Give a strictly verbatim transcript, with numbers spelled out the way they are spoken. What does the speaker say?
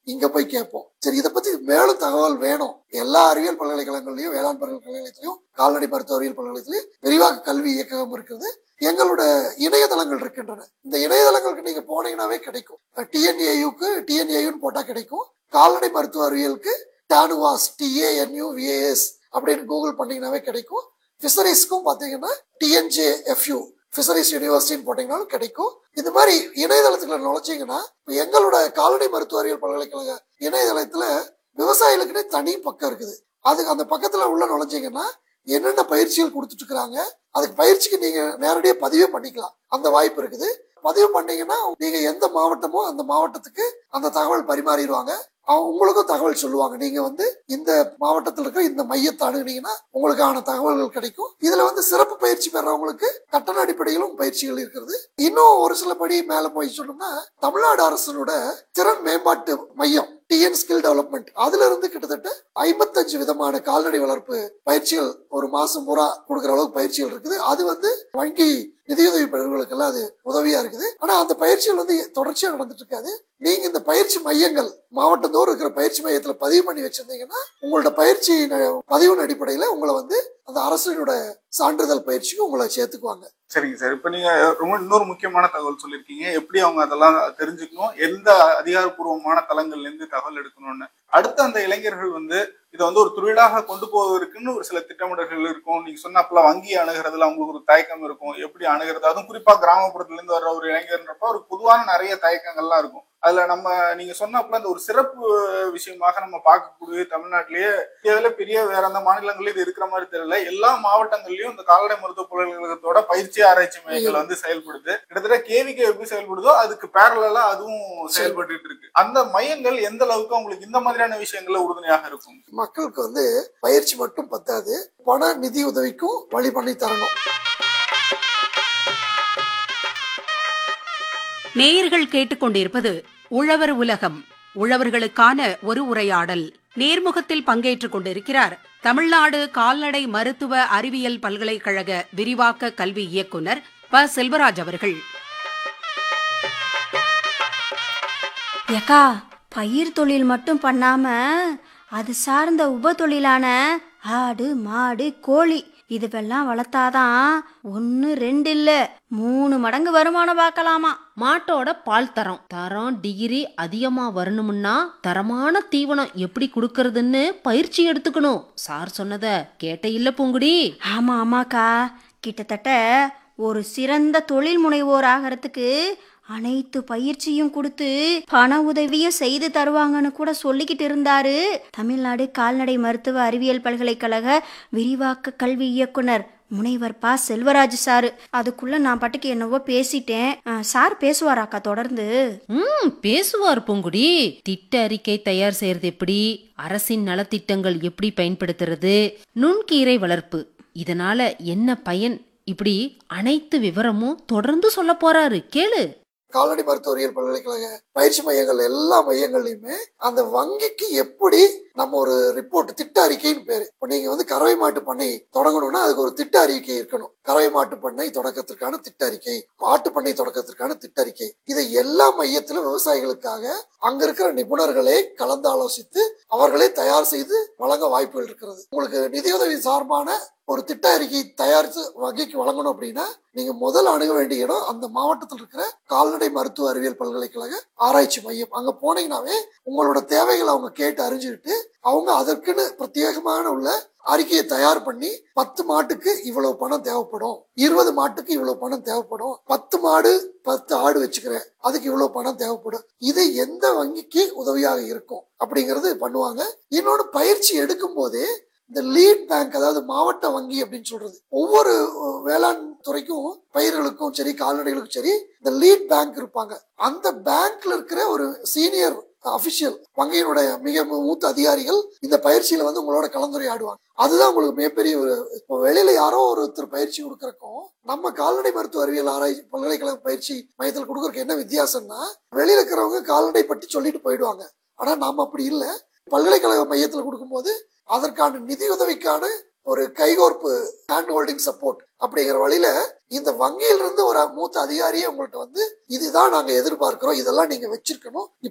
இங்க போய் கேட்போம். சரி, இதை பத்தி மேலும் தகவல் வேணும். எல்லா அறிவியல் பல்கலைக்கழகங்களையும், வேளாண் பல்கலைக்கழகத்திலையும், கால்நடை மருத்துவ அறிவியல் பல்கலைக்கழகத்திலையும் விரிவாக்க கல்வி இயக்ககம் இருக்குது. எங்களோட இணையதளங்கள் இருக்கின்றன. இந்த இணையதளங்களுக்கு நீங்க போனீங்கன்னாவே கிடைக்கும். டிஎன்ஏயுக்கு டிஎன்ஏயுன்னு போட்டா கிடைக்கும். கால்நடை மருத்துவ அறிவியலுக்கு டானுவாஸ் டிஏஎன்யூவிஏஎஸ் அப்படின்னு கூகுள் பண்ணீங்கன்னாவே கிடைக்கும். பிஷரிஸ்க்கும் பாத்தீங்கன்னா டிஎன்ஜேஎஃப்யூ பிஷரிஸ் யூனிவர்சிட்டின்னு போட்டீங்கன்னாலும் கிடைக்கும். இந்த மாதிரி இணையதளத்துக்குள்ள நுழைச்சிங்கன்னா எங்களோட கால்நடை மருத்துவ அறிவியல் பல்கலைக்கழக இணையதளத்துல விவசாயிகளுக்குன்னே தனி பக்கம் இருக்குது. அதுக்கு அந்த பக்கத்துல உள்ள நுழைஞ்சிங்கன்னா என்னென்ன பயிற்சிகள் கொடுத்துட்டு இருக்கிறாங்க, அதுக்கு பயிற்சிக்கு நீங்க நேரடியாக பதிவே பண்ணிக்கலாம். அந்த வாய்ப்பு இருக்குது. பதிவு பண்ணீங்கன்னா நீங்க எந்த மாவட்டமோ அந்த மாவட்டத்துக்கு அந்த தகவல் பரிமாறிடுவாங்க. அவங்க உங்களுக்கும் தகவல் சொல்லுவாங்க. நீங்க வந்து இந்த மாவட்டத்தில் இருக்கிற இந்த மையத்தை அணுகுனீங்கன்னா உங்களுக்கான தகவல்கள் கிடைக்கும். இதுல வந்து சிறப்பு பயிற்சி பெறவங்களுக்கு கட்டண அடிப்படையிலும் பயிற்சிகள் இருக்கிறது. இன்னும் ஒரு சில படி மேல போய் சொன்னோம்னா தமிழ்நாடு அரசனோட திறன் மேம்பாட்டு மையம் டிஎன் ஸ்கில் டெவலப்மெண்ட் அதுல இருந்து கிட்டத்தட்ட ஐம்பத்தஞ்சு விதமான கால்நடை வளர்ப்பு பயிற்சிகள் ஒரு மாசம் பூரா கொடுக்குற அளவுக்கு பயிற்சிகள் இருக்குது. அது வந்து வங்கி நிதியுதவி பெறுவர்களுக்கெல்லாம் அது உதவியா இருக்குது. ஆனா அந்த பயிற்சிகள் வந்து தொடர்ச்சியா நடந்துட்டு இருக்காது. நீங்க இந்த பயிற்சி மையங்கள் மாவட்டத்தோடு இருக்கிற பயிற்சி மையத்துல பதிவு பண்ணி வச்சிருந்தீங்கன்னா உங்களோட பயிற்சி பதிவின் அடிப்படையில உங்களை வந்து அந்த அரசினோட சான்றிதழ் பயிற்சிக்கு உங்களை சேர்த்துக்குவாங்க. சரிங்க சார். இப்ப நீங்க ரொம்ப இன்னொரு முக்கியமான தகவல் சொல்லியிருக்கீங்க. எப்படி அவங்க அதெல்லாம் தெரிஞ்சுக்கணும், எந்த அதிகாரப்பூர்வமான தளங்கள்ல இருந்து தகவல் எடுக்கணும்னு. அடுத்து அந்த இளைஞர்கள் வந்து இதை வந்து ஒரு தொழிலாக கொண்டு போவதற்குன்னு ஒரு சில திட்டமிடல்கள் இருக்கும். நீங்க சொன்னாப்புல வங்கி அணுகிறதுல அவங்களுக்கு ஒரு தயக்கம் இருக்கும். எப்படி அணுகிறது, அதுவும் குறிப்பா கிராமப்புறத்துல இருந்து வர்ற ஒரு இளைஞர்ன்றப்ப ஒரு பொதுவான நிறைய தயக்கங்கள்லாம் இருக்கும். அதுல நம்ம நீங்க சொன்னப்பல அந்த ஒரு சிறப்பு விஷயமாக நம்ம பார்க்கக்கூடிய தமிழ்நாட்டிலேயே இதுல பெரிய வேற எந்த மாநிலங்களிலும் இது இருக்கிற மாதிரி தெரியல. எல்லா மாவட்டங்கள்லயும் இந்த கால்நடை மருத்துவ பல்கலைக்கழகத்தோட பயிற்சி ஆராய்ச்சி மையங்கள் வந்து செயல்படுது. கிட்டத்தட்ட கேவிகே எப்படி செயல்படுதோ அதுக்கு பேரலா அதுவும் செயல்பட்டு இருக்கு. அந்த மையங்கள் எந்த அளவுக்கு உங்களுக்கு இந்த மாதிரியான விஷயங்கள்ல உறுதுணையாக இருக்கும்? மக்களுக்கு வந்து பயிற்சி மட்டும் பத்தாது, பண நிதி உதவிக்கும் வழி பண்ணி தரணும். நேயர்கள் கேட்டுக்கொண்டிருப்பது உழவர் உலகம். உழவர்களுக்கான ஒரு உரையாடல். நேர்முகத்தில் பங்கேற்றுக் கொண்டிருக்கிறார் தமிழ்நாடு கால்நடை மருத்துவ அறிவியல் பல்கலைக்கழக விரிவாக்க கல்வி இயக்குனர் ப செல்வராஜ் அவர்கள். ஏக்கா, பயிர் தொழில் மட்டும் பண்ணாம அது சார்ந்த உப தொழிலான ஆடு மாடு கோழி இதுவெல்லாம் வளர்த்தாதான் ஒன்னு ரெண்டு இல்ல மூணு மடங்கு வருமானம் பார்க்கலாமா. மாட்டோட பால் தரம் தரம் டிகிரி அதிகமா வரணும்னா தரமான தீவனம் எப்படி கொடுக்கறதுன்னு பயிற்சி எடுத்துக்கணும். சார் சொன்னத கேட்ட இல்ல பூங்குடி? ஆமா ஆமாக்கா, கிட்டத்தட்ட ஒரு சிறந்த தொழில் முனைவோர் ஆகிறதுக்கு அனைத்து பயிற்சியும் கொடுத்து பண உதவியும் செய்து தருவாங்கன்னு கூட சொல்லிக்கிட்டு இருந்தாரு தமிழ்நாடு கால்நடை மருத்துவ அறிவியல் பல்கலைக்கழக விரிவாக்க கல்வி இயக்குனர் முனைவர் ப செல்வராஜ் சாரு. அதுக்குள்ள நான் பாட்டுக்கு என்னவோ பேசிட்டேன். சார் பேசுவாராக்கா தொடர்ந்து? ம் பேசுவார் பூங்குடி. திட்ட அறிக்கை தயார் செய்யறது எப்படி, அரசின் நலத்திட்டங்கள் எப்படி பயன்படுத்துறது, நுண்கீரை வளர்ப்பு இதனால என்ன பயன், இப்படி அனைத்து விவரமும் தொடர்ந்து சொல்ல போறாரு, கேளு. கால்நடை மருத்துவ அறிவியல் பல்கலைக்கழக பயிற்சி மையங்கள் எல்லா மையங்கள்லயுமே அந்த வங்கிக்கு எப்படி நம்ம ஒரு ரிப்போர்ட் திட்ட அறிக்கைன்னு பேரு. இப்போ நீங்க வந்து கறவை மாட்டு பண்ணை தொடங்கணும்னா அதுக்கு ஒரு திட்ட அறிக்கை இருக்கணும். கறவை மாட்டு பண்ணை தொடக்கத்திற்கான திட்ட அறிக்கை, மாட்டு பண்ணை தொடக்கத்திற்கான திட்ட அறிக்கை, இதை எல்லா மையத்திலும் விவசாயிகளுக்காக அங்க இருக்கிற நிபுணர்களே கலந்து ஆலோசித்து அவர்களே தயார் செய்து வழங்க வாய்ப்புகள் இருக்கிறது. உங்களுக்கு நிதியுதவி சார்பான ஒரு திட்ட அறிக்கை தயாரித்து வங்கிக்கு வழங்கணும் அப்படின்னா நீங்க முதல் அணுக வேண்டிய இடம் அந்த மாவட்டத்தில் இருக்கிற கால்நடை மருத்துவ அறிவியல் பல்கலைக்கழக ஆராய்ச்சி மையம். அங்க போனீங்கன்னாவே உங்களோட தேவைகளை அவங்க கேட்டு அறிஞ்சுக்கிட்டு அவங்க அதற்குன்னு பிரத்யேகமான உள்ள அறிக்கையை தயார் பண்ணி பத்து மாட்டுக்கு இவ்வளவு பணம் தேவைப்படும், இருபது மாட்டுக்கு இவ்வளவு பணம் தேவைப்படும், பத்து மாடு பத்து ஆடு வச்சுக்கிறேன் அதுக்கு இவ்வளவு பணம் தேவைப்படும், இது எந்த வங்கிக்கு உதவியாக இருக்கும் அப்படிங்கறது பண்ணுவாங்க. இன்னொன்னு பயிற்சி எடுக்கும் போதே இந்த லீட் பேங்க், அதாவது மாவட்ட வங்கி அப்படின்னு சொல்றது, ஒவ்வொரு வேளாண் துறைக்கும் பயிர்களுக்கும் சரி கால்நடைகளுக்கும் சரி இந்த லீட் பேங்க் இருப்பாங்க. அந்த பேங்க்ல இருக்கிற ஒரு சீனியர் அபிஷியல் வங்கியினுடைய மிக மூத்த அதிகாரிகள் இந்த பயிற்சியில வந்து உங்களோட கலந்துரையாடுவாங்க. அதுதான் உங்களுக்கு மிகப்பெரிய ஒரு, இப்போ வெளியில யாரோ ஒருத்தர் பயிற்சி கொடுக்கறக்கும் நம்ம கால்நடை மருத்துவ அறிவியல் ஆராய்ச்சி பல்கலைக்கழக பயிற்சி மையத்தில் கொடுக்கறதுக்கு என்ன வித்தியாசம்னா, வெளியில இருக்கிறவங்க கால்நடை பற்றி சொல்லிட்டு போயிடுவாங்க. ஆனா நாம அப்படி இல்லை. பல்கலைக்கழக மையத்தில் கொடுக்கும்போது அதற்கான நிதியுதவிக்கான ஒரு கைகோர்ப்பு ஹேண்ட் ஹோல்டிங் சப்போர்ட் அப்படிங்கிற வழியில இந்த வங்கியிலிருந்து ஒரு மூத்த அதிகாரியே உங்கள்கிட்ட வந்து இதுதான் நாங்க எதிர்பார்க்கிறோம், இதெல்லாம் நீங்க வச்சிருக்கணும்,